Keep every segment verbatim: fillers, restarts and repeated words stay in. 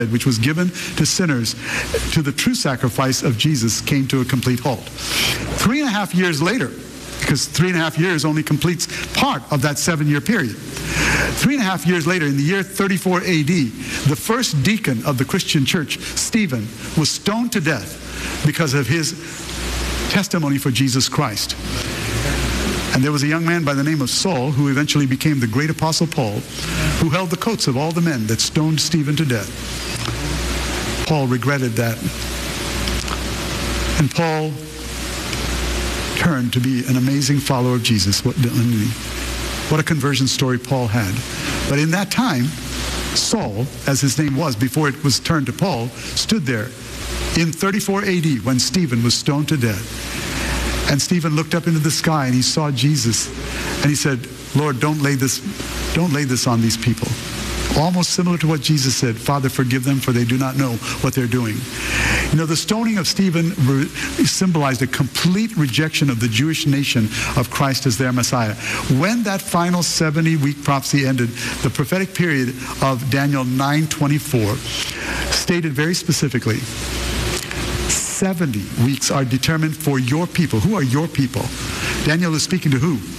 which was given to sinners, to the true sacrifice of Jesus, came to a complete halt. Three and a half years later, because three and a half years only completes part of that seven-year period. Three and a half years later, in the year thirty-four A D, the first deacon of the Christian church, Stephen, was stoned to death because of his testimony for Jesus Christ. And there was a young man by the name of Saul, who eventually became the great apostle Paul, who held the coats of all the men that stoned Stephen to death. Paul regretted that. And Paul turned to be an amazing follower of Jesus. What, what a conversion story Paul had. But in that time, Saul, as his name was before it was turned to Paul, stood there in thirty-four A D when Stephen was stoned to death. And Stephen looked up into the sky and he saw Jesus. And he said, Lord, don't lay this, don't lay this on these people. Almost similar to what Jesus said, Father, forgive them, for they do not know what they're doing. You know, the stoning of Stephen re- symbolized a complete rejection of the Jewish nation of Christ as their Messiah. When that final seventy-week prophecy ended, the prophetic period of Daniel nine twenty-four stated very specifically, seventy weeks are determined for your people. Who are your people? Daniel is speaking to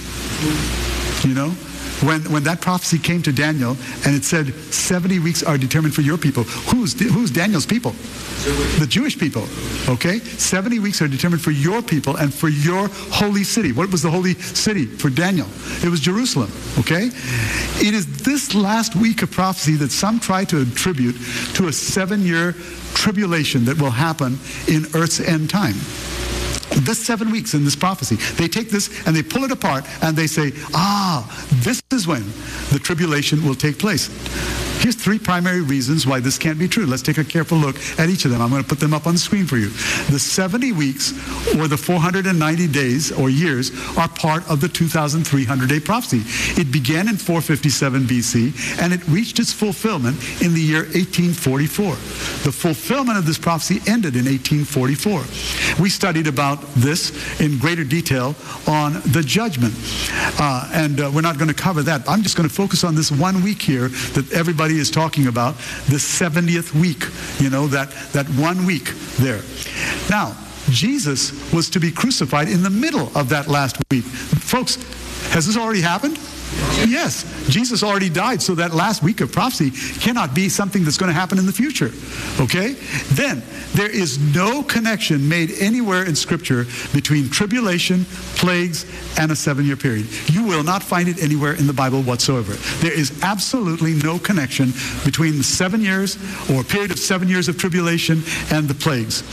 who? You know? When, when that prophecy came to Daniel and it said seventy weeks are determined for your people, who's, who's Daniel's people? The Jewish people, okay? seventy weeks are determined for your people and for your holy city. What was the holy city for Daniel? It was Jerusalem, okay? It is this last week of prophecy that some try to attribute to a seven-year tribulation that will happen in earth's end time. This seven weeks in this prophecy, they take this and they pull it apart and they say, ah, this is when the tribulation will take place. Here's three primary reasons why this can't be true. Let's take a careful look at each of them. I'm going to put them up on the screen for you. The seventy weeks, or the four hundred ninety days or years, are part of the two thousand three hundred day prophecy. It began in four fifty-seven B C, and it reached its fulfillment in the year eighteen forty-four. The fulfillment of this prophecy ended in eighteen forty-four. We studied about this in greater detail on the judgment, uh, and uh, we're not going to cover that. I'm just going to focus on this one week here that everybody is talking about, the seventieth week, you know, that, that one week there. Now, Jesus was to be crucified in the middle of that last week. Folks, has this already happened? Yes, Jesus already died, so that last week of prophecy cannot be something that's going to happen in the future, okay? Then, there is no connection made anywhere in Scripture between tribulation, plagues, and a seven-year period. You will not find it anywhere in the Bible whatsoever. There is absolutely no connection between the seven years, or a period of seven years of tribulation, and the plagues.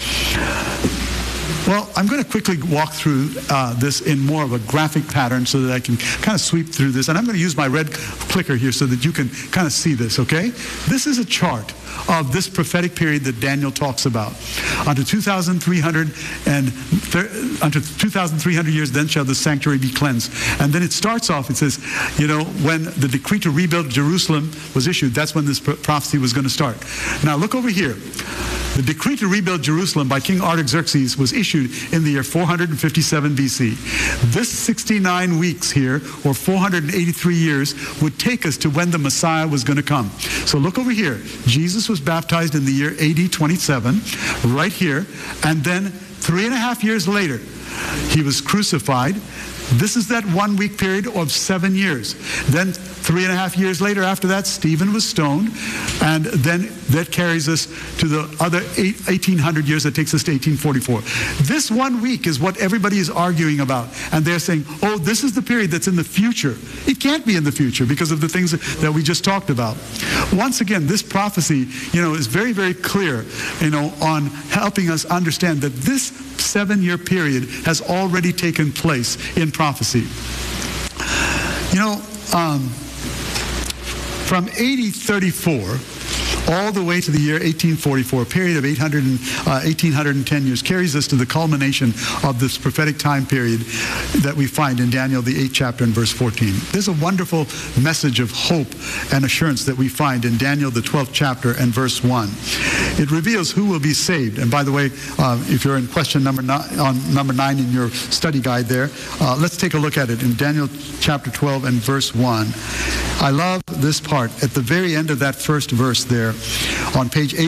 Well, I'm going to quickly walk through uh, this in more of a graphic pattern so that I can kind of sweep through this. And I'm going to use my red clicker here so that you can kind of see this, okay? This is a chart of this prophetic period that Daniel talks about. Unto two thousand three hundred and unto two thousand three hundred years, then shall the sanctuary be cleansed. And then it starts off, it says, you know, when the decree to rebuild Jerusalem was issued, that's when this prophecy was going to start. Now look over here. The decree to rebuild Jerusalem by King Artaxerxes was issued in the year four hundred fifty-seven B C. This sixty-nine weeks here, or four hundred eighty-three years, would take us to when the Messiah was going to come. So look over here. Jesus was baptized in the year A D twenty-seven, right here, and then three and a half years later, he was crucified. This is that one week period of seven years. Then three and a half years later after that, Stephen was stoned. And then that carries us to the other eighteen hundred years. That takes us to eighteen forty-four. This one week is what everybody is arguing about. And they're saying, oh, this is the period that's in the future. It can't be in the future because of the things that we just talked about. Once again, this prophecy, you know, is very, very clear, you know, on helping us understand that this seven-year period has already taken place in prophecy. You know, um, from A D thirty-four all the way to the year eighteen forty-four, a period of eight hundred and, uh, eighteen ten years, carries us to the culmination of this prophetic time period that we find in Daniel, the eighth chapter and verse fourteen. There's a wonderful message of hope and assurance that we find in Daniel, the twelfth chapter and verse one. It reveals who will be saved. And by the way, uh, if you're in question number nine, on number nine in your study guide there, uh, let's take a look at it in Daniel chapter twelve and verse one. I love this part. At the very end of that first verse there, there. On page eight.